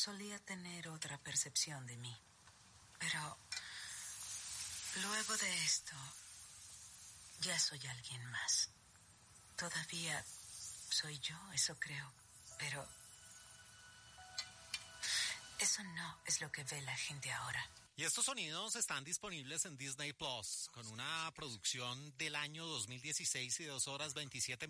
solía tener otra percepción de mí. Pero luego de esto, ya soy alguien más. Todavía soy yo, eso creo, pero eso no es lo que ve la gente ahora. Y estos sonidos están disponibles en Disney Plus, con una producción del año 2016 y 2 horas 27